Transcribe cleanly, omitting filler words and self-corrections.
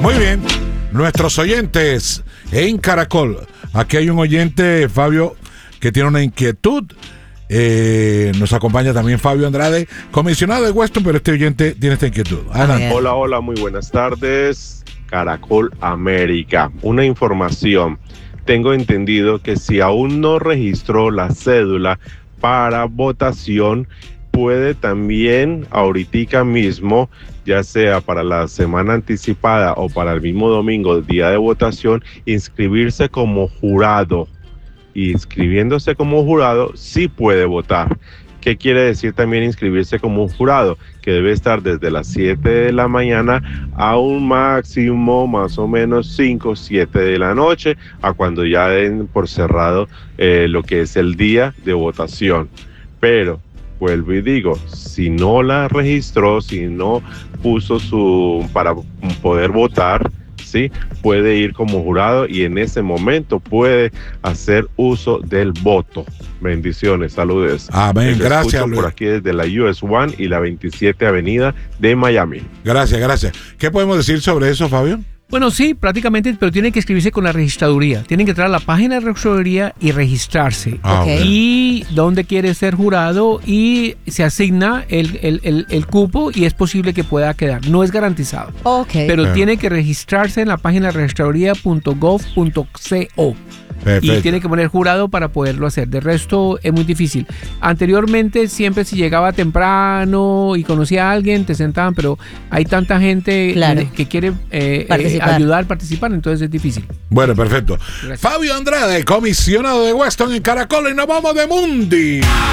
Muy bien, nuestros oyentes en Caracol. Aquí hay un oyente, Fabio, que tiene una inquietud. Nos acompaña también Fabio Andrade, comisionado de Weston, pero este oyente tiene esta inquietud. Hola, hola, muy buenas tardes. Caracol América. Una información. Tengo entendido que si aún no registró la cédula para votación, puede también ahorita mismo, ya sea para la semana anticipada o para el mismo domingo, día de votación, inscribirse como jurado. Y inscribiéndose como jurado, sí puede votar. ¿Qué quiere decir también inscribirse como un jurado? Que debe estar desde las 7 de la mañana a un máximo más o menos 5 o 7 de la noche, a cuando ya den por cerrado lo que es el día de votación. Pero vuelvo y digo, si no la registró, si no puso para poder votar, ¿sí? Puede ir como jurado y en ese momento puede hacer uso del voto. Bendiciones, saludes. Amén, gracias, Luis. Por aquí desde la US One y la 27 Avenida de Miami. Gracias. ¿Qué podemos decir sobre eso, Fabio? Bueno, sí, prácticamente, pero tienen que inscribirse con la registraduría. Tienen que entrar a la página de la registraduría y registrarse. Y dónde quiere ser jurado y se asigna el cupo y es posible que pueda quedar. No es garantizado. Pero tiene que registrarse en la página registraduría.gov.co. Perfecto. Y tiene que poner jurado para poderlo hacer. De resto es muy difícil. Anteriormente siempre si llegaba temprano y conocía a alguien te sentaban, pero hay tanta gente que quiere participar, entonces es difícil. Bueno, perfecto. Gracias. Fabio Andrade, comisionado de Weston en Caracol, y nos vamos de Mundi.